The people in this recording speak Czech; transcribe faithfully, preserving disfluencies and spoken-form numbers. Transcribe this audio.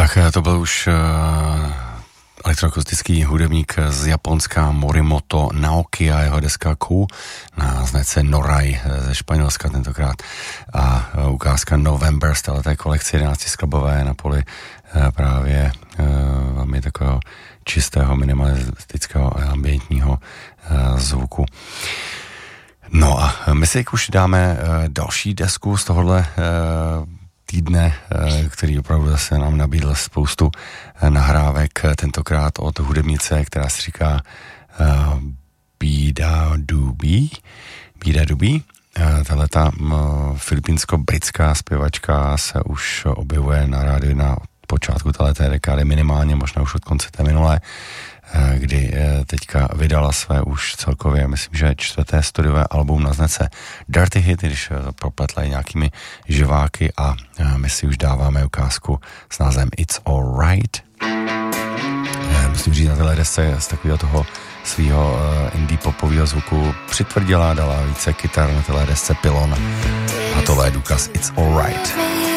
Tak to byl už uh, elektroakustický hudebník z Japonska Morimoto Naoki a jeho deska Ku na značce Norai ze Španělska tentokrát a uh, ukázka November z této kolekce jedenáctisklabové na poli uh, právě uh, velmi takového čistého minimalistického a ambientního uh, zvuku. No a my si už dáme uh, další desku z tohohle uh, týdne, který opravdu zase nám nabídl spoustu nahrávek, tentokrát od hudebnice, která se říká uh, Bida Dubi. Bida Dubi. Tahleta filipínsko-britská zpěvačka se už objevuje na rádiu na počátku této dekády minimálně, možná už od konce té minulé, kdy teďka vydala své už celkově, myslím, že čtvrté studiové album na značce Dirty Hit, když propletla nějakými živáky a my si už dáváme ukázku s názvem It's Alright. Musím říct, na téhle desce z takového toho svýho indie popového zvuku přitvrdila, dala více kytar na téhle desce Pylon a tohle je důkaz It's Alright.